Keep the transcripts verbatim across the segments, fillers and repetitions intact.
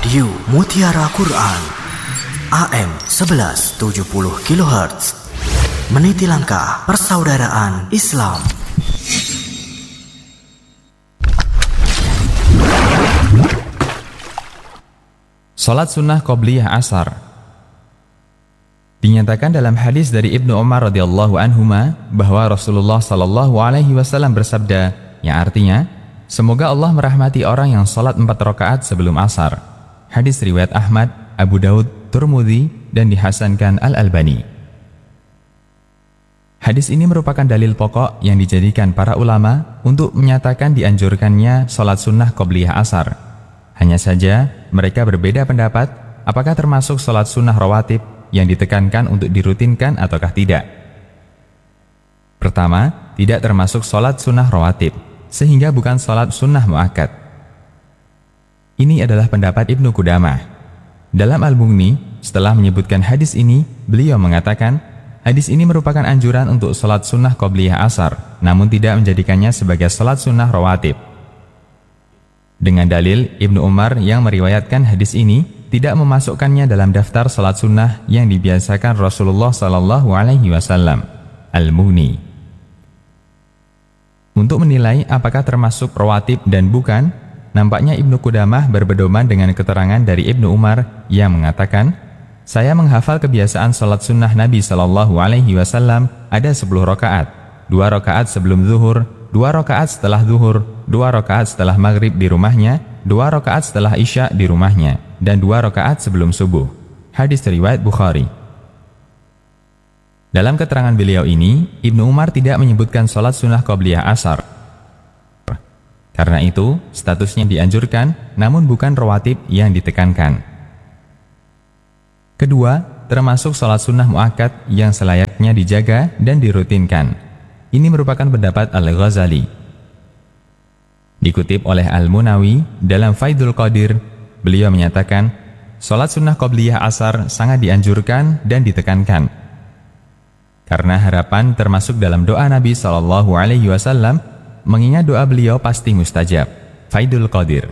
Radio Mutiara Quran A M sebelas tujuh puluh kilohertz, meniti langkah persaudaraan Islam. Salat sunnah qobliyah asar. Dinyatakan dalam hadis dari Ibnu Umar radhiyallahu anhuma bahwa Rasulullah sallallahu alaihi wasallam bersabda, yang artinya, semoga Allah merahmati orang yang salat empat rakaat sebelum asar. Hadis riwayat Ahmad, Abu Daud, Tirmidzi, dan dihasankan Al-Albani. Hadis ini merupakan dalil pokok yang dijadikan para ulama untuk menyatakan dianjurkannya salat sunnah qobliyah asar. Hanya saja mereka berbeda pendapat apakah termasuk salat sunnah rawatib yang ditekankan untuk dirutinkan ataukah tidak. Pertama, tidak termasuk salat sunnah rawatib, sehingga bukan salat sunnah muakkad. Ini adalah pendapat Ibnu Qudamah. Dalam Al-Mughni, setelah menyebutkan hadis ini, beliau mengatakan, hadis ini merupakan anjuran untuk salat sunnah qobliyah asar, namun tidak menjadikannya sebagai salat sunnah rawatib. Dengan dalil Ibnu Umar yang meriwayatkan hadis ini tidak memasukkannya dalam daftar salat sunnah yang dibiasakan Rasulullah sallallahu alaihi wasallam. Al-Mughni. Untuk menilai apakah termasuk rawatib dan bukan, nampaknya Ibnu Qudamah berpedoman dengan keterangan dari Ibnu Umar yang mengatakan, saya menghafal kebiasaan salat sunnah Nabi sallallahu alaihi wasallam ada sepuluh rakaat, dua rakaat sebelum zuhur, dua rakaat setelah zuhur, dua rakaat setelah maghrib di rumahnya, dua rakaat setelah isya di rumahnya, dan dua rakaat sebelum subuh. Hadis riwayat Bukhari. Dalam keterangan beliau ini, Ibnu Umar tidak menyebutkan salat sunnah qobliyah asar. Karena itu, statusnya dianjurkan, namun bukan rawatib yang ditekankan. Kedua, termasuk salat sunnah muakkad yang selayaknya dijaga dan dirutinkan. Ini merupakan pendapat Al-Ghazali. Dikutip oleh Al-Munawi dalam Faidul Qadir, beliau menyatakan, salat sunnah qobliyah asar sangat dianjurkan dan ditekankan. Karena harapan termasuk dalam doa Nabi shallallahu alaihi wasallam, mengingat doa beliau pasti mustajab. Faidul Qadir.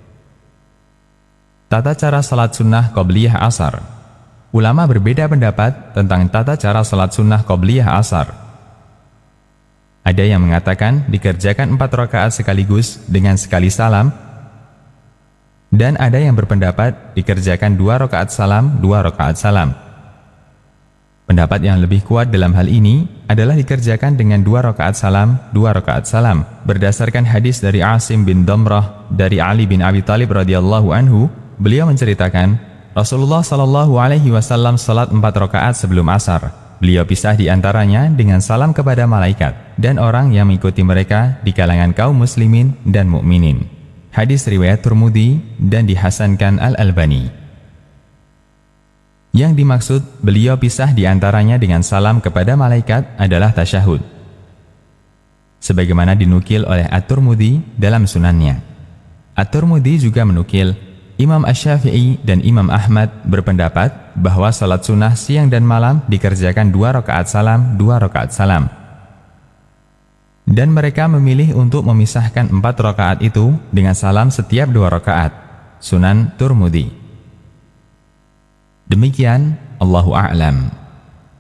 Tata cara salat sunnah qobliyah asar. Ulama berbeda pendapat tentang tata cara salat sunnah qobliyah asar. Ada yang mengatakan dikerjakan empat rakaat sekaligus dengan sekali salam, dan ada yang berpendapat dikerjakan dua rakaat salam, dua rakaat salam. Pendapat yang lebih kuat dalam hal ini adalah dikerjakan dengan dua rakaat salam, dua rakaat salam. Berdasarkan hadis dari Asim bin Damrah dari Ali bin Abi Thalib radhiyallahu anhu, beliau menceritakan, Rasulullah sallallahu alaihi wasallam salat empat rakaat sebelum asar. Beliau pisah di antaranya dengan salam kepada malaikat dan orang yang mengikuti mereka di kalangan kaum muslimin dan mukminin. Hadis riwayat Tirmidzi dan dihasankan Al-Albani. Yang dimaksud beliau pisah di antaranya dengan salam kepada malaikat adalah tasyahud, sebagaimana dinukil oleh At-Tirmidzi dalam sunannya. At-Tirmidzi juga menukil Imam Asy-Syafi'i dan Imam Ahmad berpendapat bahwa salat sunnah siang dan malam dikerjakan dua rakaat salam, dua rakaat salam. Dan mereka memilih untuk memisahkan empat rakaat itu dengan salam setiap dua rakaat. Sunan Tirmidzi. Demikian, Allahu a'lam.